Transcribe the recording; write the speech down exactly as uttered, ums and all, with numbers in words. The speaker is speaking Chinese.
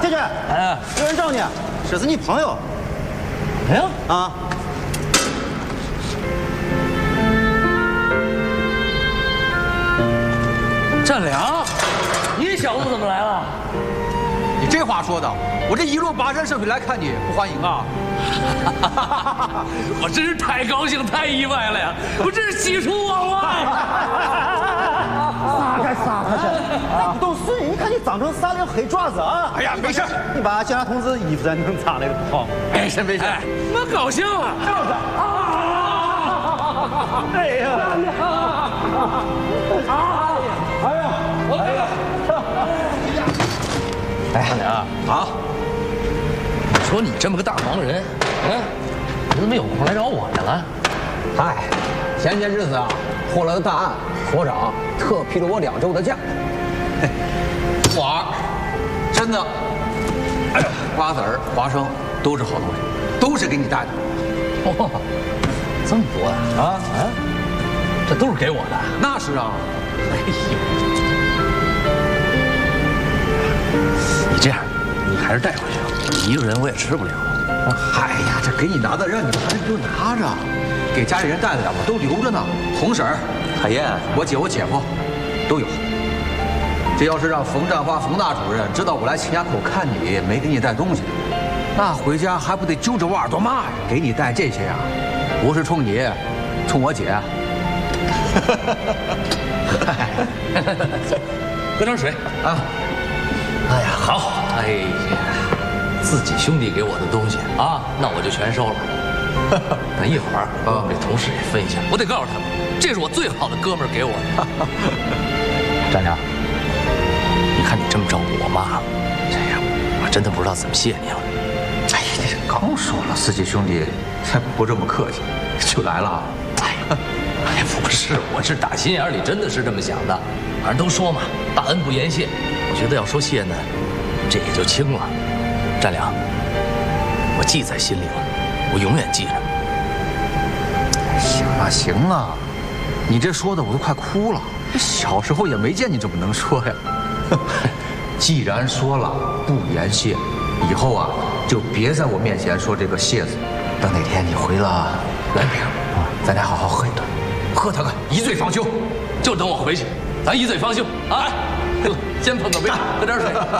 铁军，哎，有人找你，这是你朋友。 哎呀啊！ 占良，你小子怎么来了？ 你这话说的，我这一路跋山涉水来看你，不欢迎啊！ 我真是太高兴、太意外了呀！我真是喜出望外。 撒开撒开去！哎，不懂事，你看你脏成啥了黑爪子啊！ 哎呀，没事， 你把检查同志衣服再弄脏了不好。 没事没事， 我高兴啊！ 哎呀！哎呀！哎呀！ 哎，大娘啊， 你说你这么个大忙人，嗯，你怎么有空来找我来了？ 嗨，前些日子啊，破了个大案，所长特批了我两周的假。 花儿，真的，哎呀，瓜子儿、花生都是好东西，都是给你带的。 哇，这么多呀！啊啊，这都是给我的。 那是啊。 哎呦，你这样，你还是带回去吧，一个人我也吃不了。 哎呀，这给你拿的，让你拿着你就拿着，给家里人带的我都留着呢。红婶儿、海燕，我姐、我姐夫都有。这要是让冯占花冯大主任知道我来秦家口看你没给你带东西，那回家还不得揪着我耳朵骂呀？给你带这些呀，不是冲你，冲我姐。 喝点水啊！哎呀，好，哎呀，自己兄弟给我的东西啊，那我就全收了。等一会儿我给同事也分一下，我得告诉他们，这是我最好的哥们儿给我的。占良，你看你这么照顾我妈，这样我真的不知道怎么谢你了。 哎呀，这刚说了，四季兄弟才不这么客气，就来了。 哎，不是，我是打心眼里真的是这么想的。反正都说嘛，大恩不言谢。我觉得要说谢呢，这也就轻了。占良，我记在心里了，我永远记着。 行了行了，你这说的我都快哭了。小时候也没见你这么能说呀。既然说了不言谢，以后啊就别在我面前说这个谢字。等哪天你回了滦平啊，咱俩好好喝一顿，喝他个一醉方休。 就等我回去，咱一醉方休啊！先碰个杯，喝点水。